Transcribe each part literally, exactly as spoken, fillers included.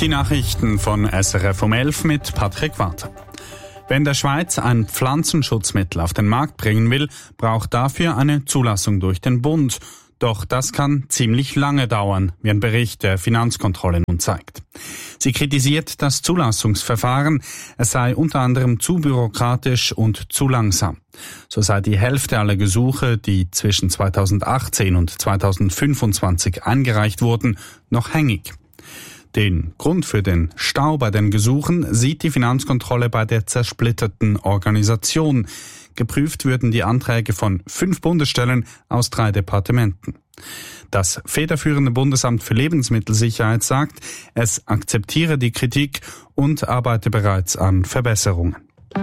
Die Nachrichten von S R F um elf mit Patrick Walter. Wer in der Schweiz ein Pflanzenschutzmittel auf den Markt bringen will, braucht dafür eine Zulassung durch den Bund. Doch das kann ziemlich lange dauern, wie ein Bericht der Finanzkontrolle nun zeigt. Sie kritisiert das Zulassungsverfahren, es sei unter anderem zu bürokratisch und zu langsam. So sei die Hälfte aller Gesuche, die zwischen zweitausendachtzehn und zweitausendfünfundzwanzig eingereicht wurden, noch hängig. Den Grund für den Stau bei den Gesuchen sieht die Finanzkontrolle bei der zersplitterten Organisation. Geprüft würden die Anträge von fünf Bundesstellen aus drei Departementen. Das federführende Bundesamt für Lebensmittelsicherheit sagt, es akzeptiere die Kritik und arbeite bereits an Verbesserungen.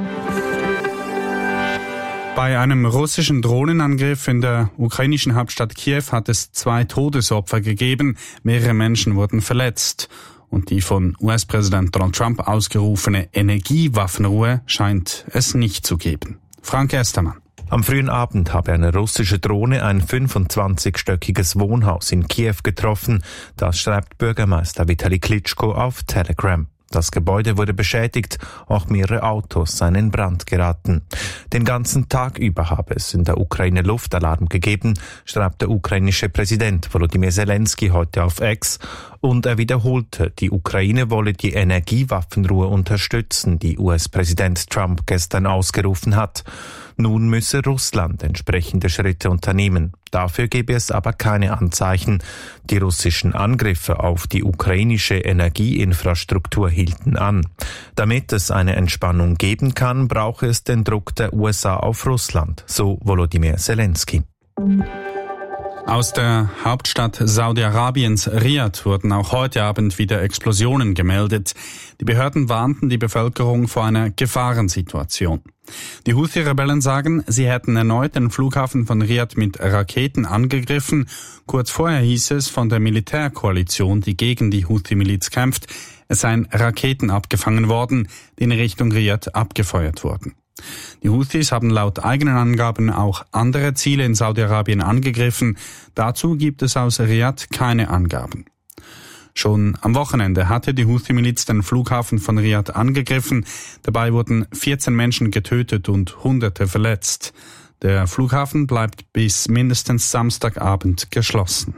Bei einem russischen Drohnenangriff in der ukrainischen Hauptstadt Kiew hat es zwei Todesopfer gegeben, mehrere Menschen wurden verletzt. Und die von U S-Präsident Donald Trump ausgerufene Energiewaffenruhe scheint es nicht zu geben. Frank Estermann. Am frühen Abend habe eine russische Drohne ein fünfundzwanzigstöckiges Wohnhaus in Kiew getroffen. Das schreibt Bürgermeister Vitali Klitschko auf Telegram. Das Gebäude wurde beschädigt, auch mehrere Autos seien in Brand geraten. Den ganzen Tag über habe es in der Ukraine Luftalarm gegeben, schreibt der ukrainische Präsident Volodymyr Zelensky heute auf X. Und er wiederholte, die Ukraine wolle die Energiewaffenruhe unterstützen, die U S-Präsident Trump gestern ausgerufen hat. Nun müsse Russland entsprechende Schritte unternehmen. Dafür gebe es aber keine Anzeichen. Die russischen Angriffe auf die ukrainische Energieinfrastruktur hielten an. Damit es eine Entspannung geben kann, brauche es den Druck der U S A auf Russland, so Volodymyr Zelensky. Aus der Hauptstadt Saudi-Arabiens Riad wurden auch heute Abend wieder Explosionen gemeldet. Die Behörden warnten die Bevölkerung vor einer Gefahrensituation. Die Houthi-Rebellen sagen, sie hätten erneut den Flughafen von Riad mit Raketen angegriffen. Kurz vorher hieß es von der Militärkoalition, die gegen die Houthi-Miliz kämpft, es seien Raketen abgefangen worden, die in Richtung Riad abgefeuert wurden. Die Houthis haben laut eigenen Angaben auch andere Ziele in Saudi-Arabien angegriffen. Dazu gibt es aus Riad keine Angaben. Schon am Wochenende hatte die Houthi-Miliz den Flughafen von Riad angegriffen. Dabei wurden vierzehn Menschen getötet und Hunderte verletzt. Der Flughafen bleibt bis mindestens Samstagabend geschlossen.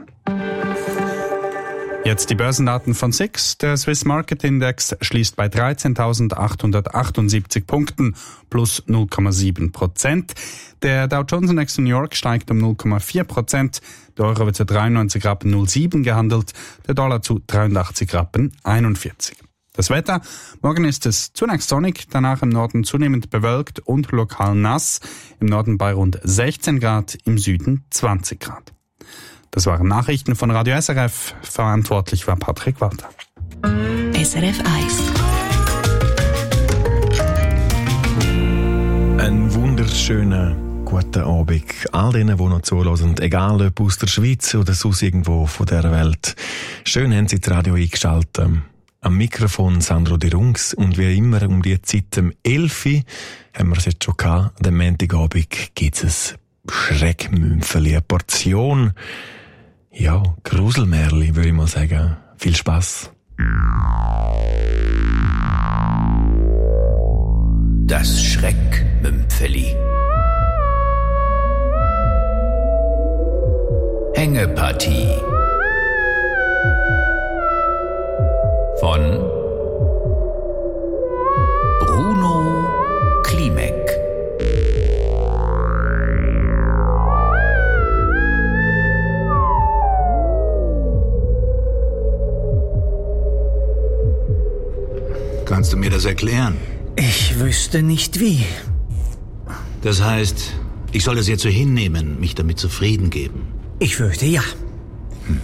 Jetzt die Börsendaten von S I X. Der Swiss Market Index schließt bei dreizehntausendachthundertachtundsiebzig Punkten plus null Komma sieben Prozent. Der Dow Jones Index in New York steigt um null Komma vier Prozent. Der Euro wird zu dreiundneunzig Rappen null sieben gehandelt, der Dollar zu dreiundachtzig Rappen einundvierzig. Das Wetter: Morgen ist es zunächst sonnig, danach im Norden zunehmend bewölkt und lokal nass. Im Norden bei rund sechzehn Grad, im Süden zwanzig Grad. Das waren Nachrichten von Radio S R F. Verantwortlich war Patrick Walter. S R F eins. Ein wunderschöner guten Abend all denen, die noch zuhören, egal ob aus der Schweiz oder sonst irgendwo von dieser Welt. Schön haben Sie das Radio eingeschaltet. Am Mikrofon Sandro De Rungs und wie immer um die Zeit um elf Uhr haben wir es jetzt schon gehabt. Am Montagabend gibt es ein Schreckmümpfeli, eine Portion, ja, Gruselmärli, würde ich mal sagen. Viel Spass. Das Schreckmümpfeli. Hängepartie von Bruno Klimek. Kannst du mir das erklären? Ich wüsste nicht wie. Das heißt, ich soll es jetzt so hinnehmen, mich damit zufrieden geben? Ich fürchte ja. Hm.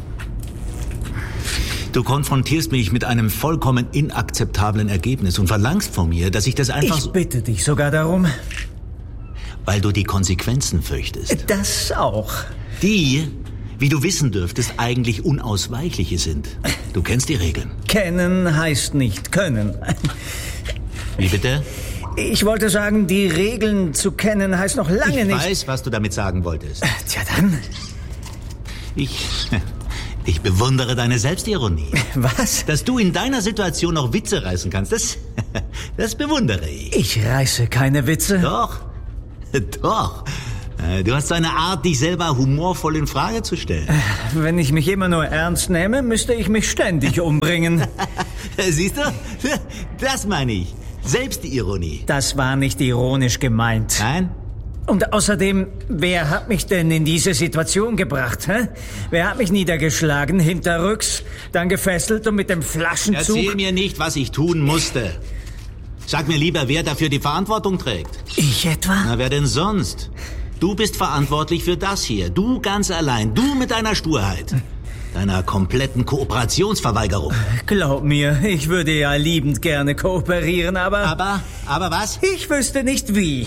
Du konfrontierst mich mit einem vollkommen inakzeptablen Ergebnis und verlangst von mir, dass ich das einfach... Ich bitte dich sogar darum. Weil du die Konsequenzen fürchtest. Das auch. Die, wie du wissen dürftest, eigentlich unausweichliche sind. Du kennst die Regeln. Kennen heißt nicht können. Wie bitte? Ich wollte sagen, die Regeln zu kennen heißt noch lange ich nicht... Ich weiß, was du damit sagen wolltest. Tja, dann. Ich... Ich bewundere deine Selbstironie. Was? Dass du in deiner Situation noch Witze reißen kannst, das, das bewundere ich. Ich reiße keine Witze. Doch, doch. Du hast so eine Art, dich selber humorvoll in Frage zu stellen. Wenn ich mich immer nur ernst nehme, müsste ich mich ständig umbringen. Siehst du? Das meine ich. Selbstironie. Das war nicht ironisch gemeint. Nein? Und außerdem, wer hat mich denn in diese Situation gebracht? Hä? Wer hat mich niedergeschlagen, hinterrücks, dann gefesselt und mit dem Flaschenzug... Erzähl mir nicht, was ich tun musste. Sag mir lieber, wer dafür die Verantwortung trägt. Ich etwa? Na, wer denn sonst? Du bist verantwortlich für das hier. Du ganz allein. Du mit deiner Sturheit. Deiner kompletten Kooperationsverweigerung. Glaub mir, ich würde ja liebend gerne kooperieren, aber... Aber? Aber was? Ich wüsste nicht wie.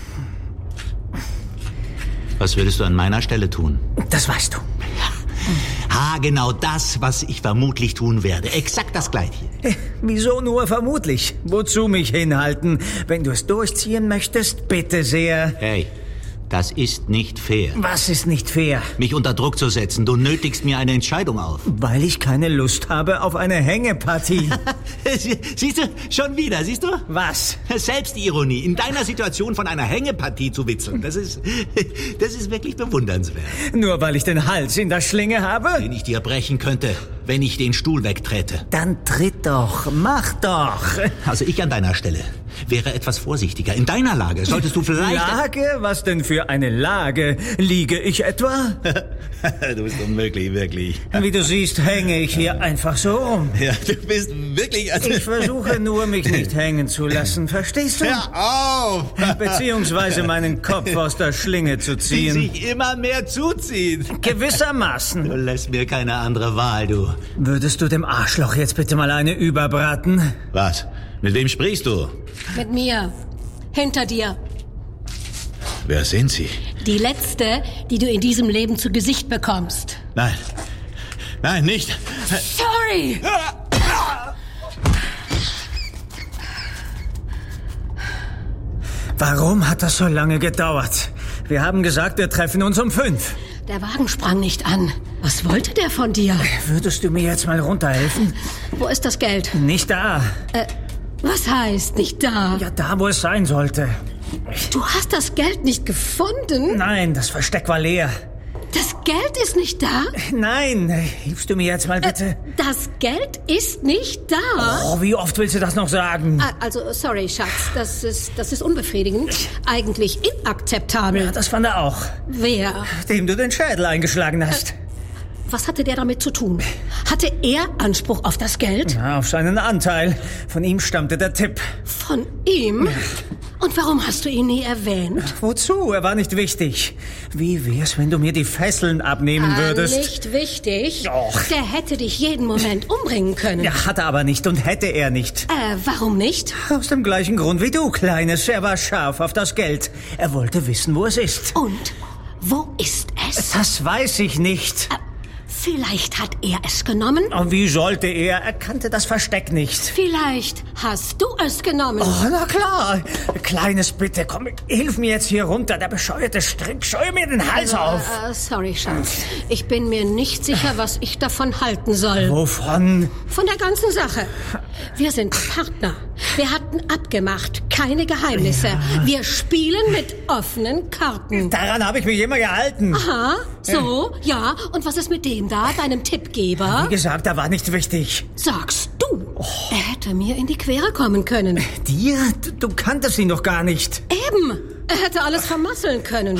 Was würdest du an meiner Stelle tun? Das weißt du. Ha, genau das, was ich vermutlich tun werde. Exakt das Gleiche. Äh, Wieso nur vermutlich? Wozu mich hinhalten? Wenn du es durchziehen möchtest, bitte sehr. Hey, das ist nicht fair. Was ist nicht fair? Mich unter Druck zu setzen. Du nötigst mir eine Entscheidung auf. Weil ich keine Lust habe auf eine Hängepartie. Siehst du, schon wieder, siehst du? Was? Selbstironie. In deiner Situation von einer Hängepartie zu witzeln. Das ist, das ist wirklich bewundernswert. Nur weil ich den Hals in der Schlinge habe? Den ich dir brechen könnte, wenn ich den Stuhl wegtrete. Dann tritt doch, mach doch. Also ich an deiner Stelle wäre etwas vorsichtiger. In deiner Lage solltest du vielleicht... Lage? Was denn für eine Lage? Liege ich etwa? Du bist unmöglich, wirklich. Wie du siehst, hänge ich hier einfach so rum. Ja, du bist wirklich... Also Ich versuche nur, mich nicht hängen zu lassen, verstehst du? Hör auf! Beziehungsweise meinen Kopf aus der Schlinge zu Die ziehen. sich immer mehr zuzieht. Gewissermaßen. Du lässt mir keine andere Wahl, du. Würdest du dem Arschloch jetzt bitte mal eine überbraten? Was? Mit wem sprichst du? Mit mir. Hinter dir. Wer sind Sie? Die letzte, die du in diesem Leben zu Gesicht bekommst. Nein. Nein, nicht. Sorry! Warum hat das so lange gedauert? Wir haben gesagt, wir treffen uns um fünf. Der Wagen sprang nicht an. Was wollte der von dir? Würdest du mir jetzt mal runterhelfen? Wo ist das Geld? Nicht da. Äh, was heißt nicht da? Ja, da, wo es sein sollte. Du hast das Geld nicht gefunden? Nein, das Versteck war leer. Das Geld ist nicht da? Nein, hilfst du mir jetzt mal bitte? Äh, das Geld ist nicht da? Oh, wie oft willst du das noch sagen? Ah, also, sorry, Schatz, das ist, das ist unbefriedigend. Eigentlich inakzeptabel. Ja, das fand er auch. Wer? Dem du den Schädel eingeschlagen hast. Was hatte der damit zu tun? Hatte er Anspruch auf das Geld? Ja, auf seinen Anteil. Von ihm stammte der Tipp. Von ihm? Und warum hast du ihn nie erwähnt? Wozu? Er war nicht wichtig. Wie wär's, wenn du mir die Fesseln abnehmen Ah, würdest? nicht wichtig. Doch. Der hätte dich jeden Moment umbringen können. Ja, hat er aber nicht und hätte er nicht. Äh, warum nicht? Aus dem gleichen Grund wie du, Kleines. Er war scharf auf das Geld. Er wollte wissen, wo es ist. Und wo ist es? Das weiß ich nicht. Äh, vielleicht hat er es genommen? Und wie sollte er? Er kannte das Versteck nicht. Vielleicht hast du es genommen. Oh, na klar. Kleines, bitte, komm, hilf mir jetzt hier runter. Der bescheuerte Strick, scheue mir den Hals auf. Äh, sorry, Schatz. Ich bin mir nicht sicher, was ich davon halten soll. Wovon? Von der ganzen Sache. Wir sind Partner. Wir hatten abgemacht, keine Geheimnisse. Ja. Wir spielen mit offenen Karten. Daran habe ich mich immer gehalten. Aha, so, ja. Und was ist mit dem da, deinem Tippgeber? Wie gesagt, er war nicht wichtig. Sagst du? Oh. Er hätte mir in die Quere kommen können. Dir? Du, du kanntest ihn doch gar nicht. Eben. Er hätte alles vermasseln können.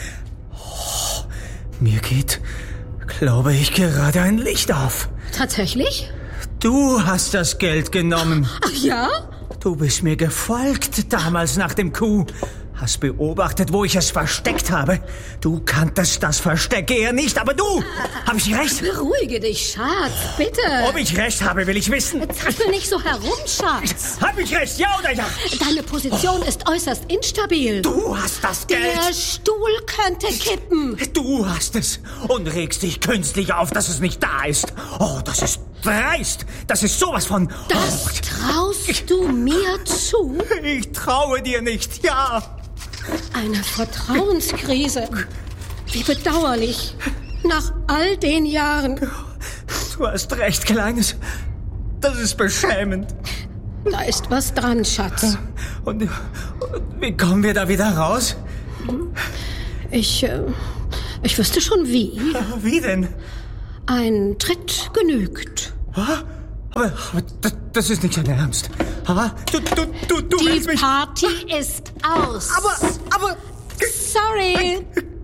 Oh, mir geht, glaube ich, gerade ein Licht auf. Tatsächlich? Du hast das Geld genommen. Ach ja? Du bist mir gefolgt damals nach dem Coup. Hast beobachtet, wo ich es versteckt habe. Du kanntest das Versteck eher nicht, aber du! Hab ich recht? Beruhige dich, Schatz, bitte. Ob ich recht habe, will ich wissen. Zappel nicht so herum, Schatz. Hab ich recht, ja oder ja? Deine Position oh. ist äußerst instabil. Du hast das Geld. Der Stuhl könnte kippen. Du hast es und regst dich künstlich auf, dass es nicht da ist. Oh, das ist dreist. Das ist sowas von... Das oh. traust du mir zu? Ich traue dir nicht, ja. Eine Vertrauenskrise. Wie bedauerlich. Nach all den Jahren. Du hast recht, Kleines. Das ist beschämend. Da ist was dran, Schatz. Und, und wie kommen wir da wieder raus? Ich, äh, ich wüsste schon wie. Wie denn? Ein Tritt genügt. Aber, aber das, das ist nicht dein Ernst. Du, du, du, du Die willst mich... Party ist aus. Aber, aber... Sorry.